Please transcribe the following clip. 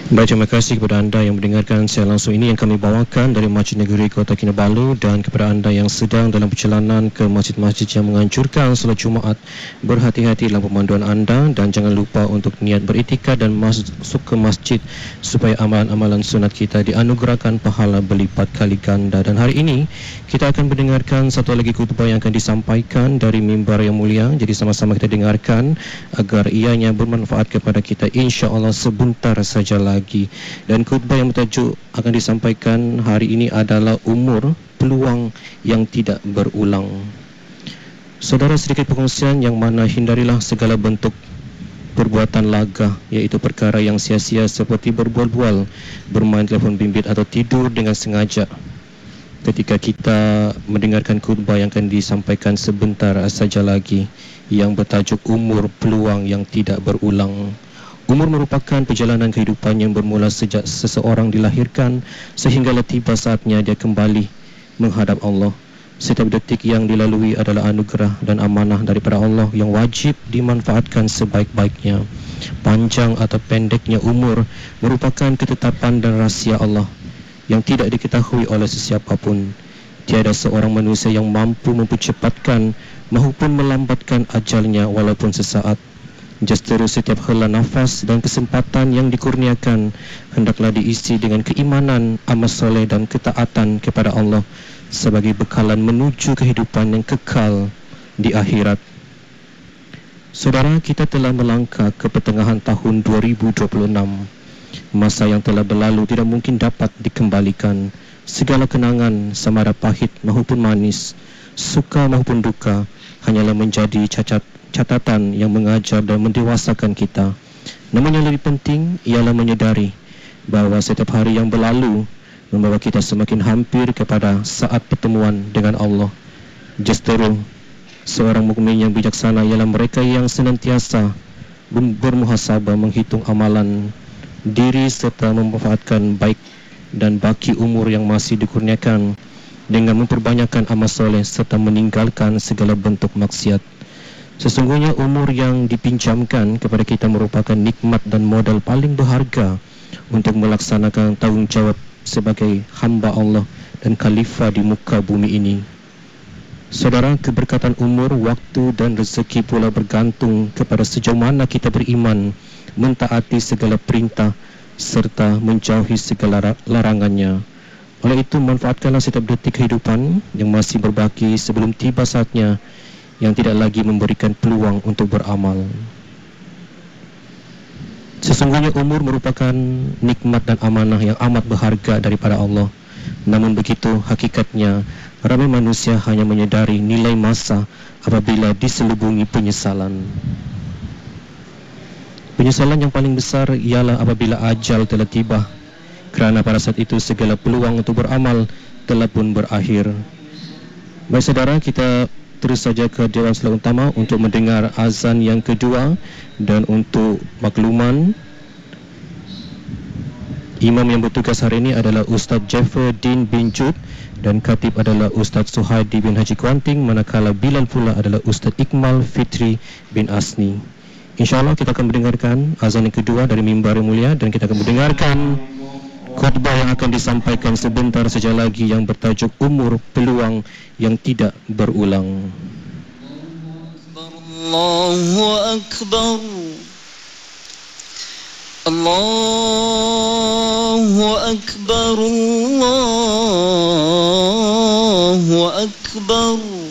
Baik, terima kasih kepada anda yang mendengarkan siaran langsung ini yang kami bawakan dari Masjid Negeri Kota Kinabalu, dan kepada anda yang sedang dalam perjalanan ke masjid-masjid yang menganjurkan solat Jumaat, berhati-hati dalam pemanduan anda dan jangan lupa untuk niat beriktikad dan masuk ke masjid supaya amalan-amalan sunat kita dianugerahkan pahala berlipat kali ganda. Dan hari ini kita akan mendengarkan satu lagi khutbah yang akan disampaikan dari mimbar yang mulia. Jadi sama-sama kita dengarkan agar ianya bermanfaat kepada kita insya-Allah sebentar saja lagi. Dan khutbah yang bertajuk akan disampaikan hari ini adalah umur peluang yang tidak berulang. Saudara, sedikit perkongsian yang mana hindarilah segala bentuk perbuatan lagah, iaitu perkara yang sia-sia seperti berbual-bual, bermain telefon bimbit atau tidur dengan sengaja. Ketika kita mendengarkan khutbah yang akan disampaikan sebentar saja lagi yang bertajuk umur peluang yang tidak berulang. Umur merupakan perjalanan kehidupan yang bermula sejak seseorang dilahirkan sehinggalah tiba saatnya dia kembali menghadap Allah. Setiap detik yang dilalui adalah anugerah dan amanah daripada Allah yang wajib dimanfaatkan sebaik-baiknya. Panjang atau pendeknya umur merupakan ketetapan dan rahsia Allah yang tidak diketahui oleh sesiapa pun. Tiada seorang manusia yang mampu mempercepatkan maupun melambatkan ajalnya walaupun sesaat. Justru setiap hela nafas dan kesempatan yang dikurniakan hendaklah diisi dengan keimanan, amal soleh dan ketaatan kepada Allah sebagai bekalan menuju kehidupan yang kekal di akhirat. Saudara, kita telah melangkah ke pertengahan tahun 2026. Masa yang telah berlalu tidak mungkin dapat dikembalikan. Segala kenangan sama ada pahit maupun manis, suka maupun duka, hanyalah menjadi catatan yang mengajar dan mendewasakan kita. Namun yang lebih penting ialah menyedari bahawa setiap hari yang berlalu membawa kita semakin hampir kepada saat pertemuan dengan Allah. Justru seorang mukmin yang bijaksana ialah mereka yang senantiasa bermuhasabah, menghitung amalan diri serta memanfaatkan baik dan baki umur yang masih dikurniakan dengan memperbanyakkan amal soleh serta meninggalkan segala bentuk maksiat. Sesungguhnya umur yang dipinjamkan kepada kita merupakan nikmat dan modal paling berharga untuk melaksanakan tanggungjawab sebagai hamba Allah dan khalifah di muka bumi ini. Saudara, keberkatan umur, waktu dan rezeki pula bergantung kepada sejauh mana kita beriman, mentaati segala perintah serta menjauhi segala larangannya. Oleh itu, manfaatkanlah setiap detik kehidupan yang masih berbaki sebelum tiba saatnya yang tidak lagi memberikan peluang untuk beramal. Sesungguhnya umur merupakan nikmat dan amanah yang amat berharga daripada Allah. Namun begitu hakikatnya, ramai manusia hanya menyedari nilai masa apabila diselubungi penyesalan. Penyesalan yang paling besar ialah apabila ajal telah tiba, kerana pada saat itu segala peluang untuk beramal telah pun berakhir. Baik saudara, kita terus saja ke Dewan Solat Utama untuk mendengar azan yang kedua. Dan untuk makluman, imam yang bertugas hari ini adalah Ustaz Jaferdin bin Jud dan khatib adalah Ustaz Suhaidi bin Haji Kuanting, manakala Bilal pula adalah Ustaz Iqmal Fitri bin Asni. InsyaAllah kita akan mendengarkan azan yang kedua dari mimbar yang mulia, dan kita akan mendengarkan khutbah yang akan disampaikan sebentar saja lagi yang bertajuk umur peluang yang tidak berulang. Allahu Akbar, Allahu Akbar, Allahu Akbar.